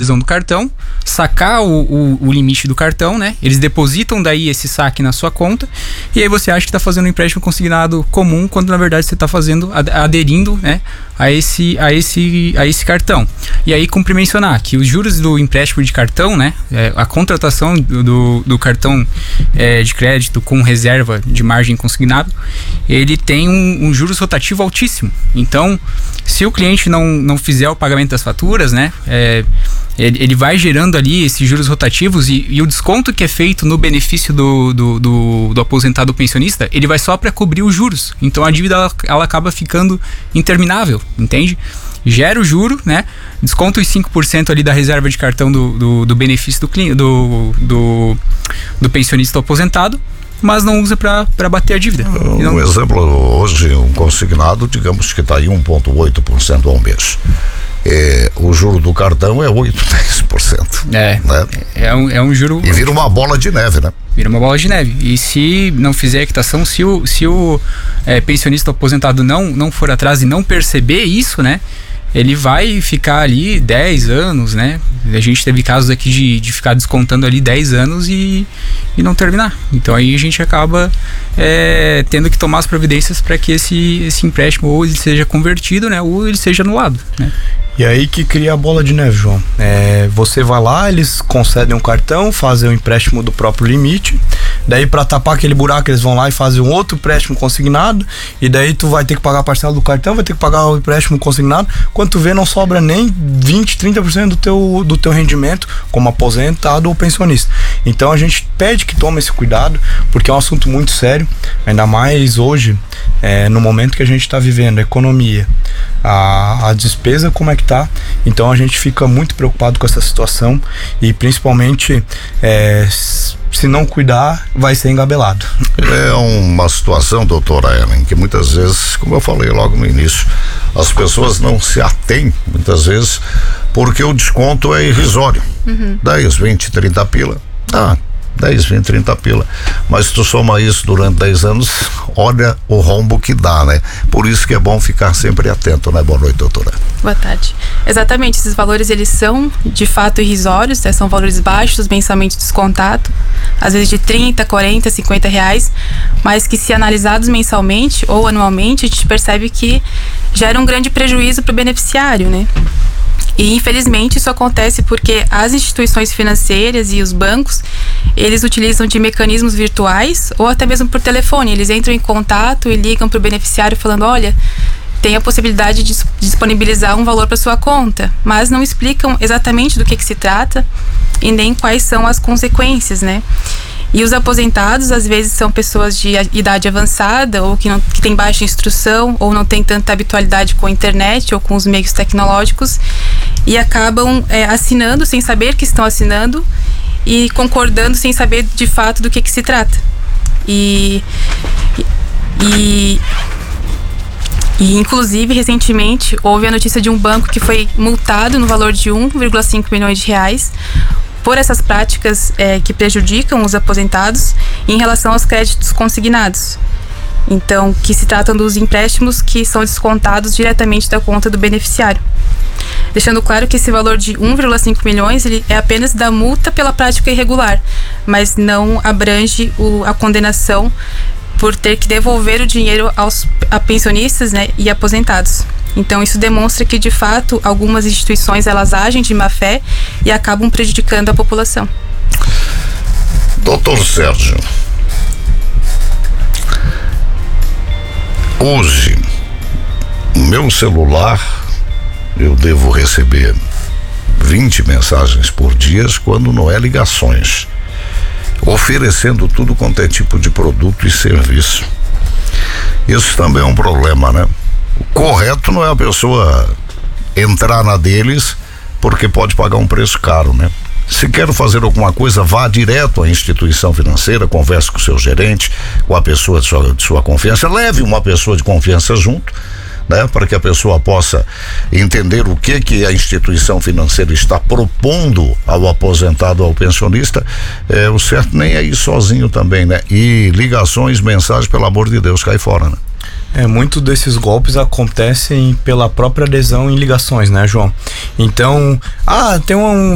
precisam do cartão, sacar o limite do cartão, né? Eles depositam daí esse saque na sua conta, e aí você acha que está fazendo um empréstimo consignado comum, quando na verdade você está aderindo, né, a esse cartão. E aí cumpre mencionar que os juros do empréstimo de cartão, né, a contratação do cartão de crédito com reserva de margem consignado, ele tem um juros rotativo altíssimo. Então, se o cliente não fizer o pagamento das faturas, né, ele vai gerando ali esses juros rotativos, e o desconto que é feito no benefício do aposentado pensionista, ele vai só para cobrir os juros. Então a dívida ela acaba ficando interminável, entende? Gera o juro, né? Desconta os 5% ali da reserva de cartão do benefício do cliente, do pensionista aposentado, mas não usa para bater a dívida. Um exemplo, hoje um consignado, digamos que está aí 1,8% ao mês. O juro do cartão é 8, 10%. Né? É um juro... E vira uma bola de neve, né? Vira uma bola de neve. E se não fizer a quitação, se o pensionista aposentado não for atrás e não perceber isso, né, ele vai ficar ali 10 anos, né? A gente teve casos aqui de ficar descontando ali 10 anos e não terminar. Então aí a gente acaba tendo que tomar as providências para que esse empréstimo ou ele seja convertido, né, ou ele seja anulado, né? E aí que cria a bola de neve, João. Você vai lá, eles concedem um cartão, fazem o empréstimo do próprio limite, daí para tapar aquele buraco eles vão lá e fazem um outro empréstimo consignado, e daí tu vai ter que pagar a parcela do cartão, vai ter que pagar o empréstimo consignado, quando tu vê não sobra nem 20, 30% do teu rendimento como aposentado ou pensionista. Então a gente pede que tome esse cuidado, porque é um assunto muito sério, ainda mais hoje, no momento que a gente está vivendo, a economia, a despesa, como é que tá. Então a gente fica muito preocupado com essa situação, e principalmente se não cuidar, vai ser engabelado. É uma situação, doutora Ellen, que muitas vezes, como eu falei logo no início, as pessoas não se atêm, muitas vezes, porque o desconto é irrisório. 10, 20, 30 pila. 10, 20, 30 pila. Mas se tu soma isso durante 10 anos, olha o rombo que dá, né? Por isso que é bom ficar sempre atento, né? Boa noite, doutora. Boa tarde. Exatamente, esses valores, eles são de fato irrisórios, né? São valores baixos, mensalmente descontado, às vezes de 30, 40, 50 reais, mas que, se analisados mensalmente ou anualmente, a gente percebe que gera um grande prejuízo para o beneficiário, né? E infelizmente isso acontece porque as instituições financeiras e os bancos, eles utilizam de mecanismos virtuais ou até mesmo por telefone. Eles entram em contato e ligam para o beneficiário falando: olha, tem a possibilidade de disponibilizar um valor para sua conta, mas não explicam exatamente do que se trata e nem quais são as consequências, né? E os aposentados, às vezes, são pessoas de idade avançada ou que têm baixa instrução ou não têm tanta habitualidade com a internet ou com os meios tecnológicos, e acabam assinando sem saber que estão assinando e concordando sem saber de fato do que se trata. E inclusive, recentemente, houve a notícia de um banco que foi multado no valor de 1,5 milhões de reais por essas práticas que prejudicam os aposentados em relação aos créditos consignados. Então, que se tratam dos empréstimos que são descontados diretamente da conta do beneficiário. Deixando claro que esse valor de 1,5 milhões ele é apenas da multa pela prática irregular, mas não abrange a condenação por ter que devolver o dinheiro a pensionistas, né, e aposentados. Então isso demonstra que, de fato, algumas instituições elas agem de má fé e acabam prejudicando a população. Doutor Sérgio, hoje, no meu celular, eu devo receber 20 mensagens por dia, quando não é ligações, oferecendo tudo quanto é tipo de produto e serviço. Isso também é um problema, né? O correto não é a pessoa entrar na deles porque pode pagar um preço caro, né? Se quer fazer alguma coisa, vá direto à instituição financeira, converse com o seu gerente, com a pessoa de sua confiança, leve uma pessoa de confiança junto, né, para que a pessoa possa entender o que a instituição financeira está propondo ao aposentado, ao pensionista. O certo nem é ir sozinho também, né? E ligações, mensagens, pelo amor de Deus, cai fora, né? Muitos desses golpes acontecem pela própria adesão em ligações, né, João? Então, tem um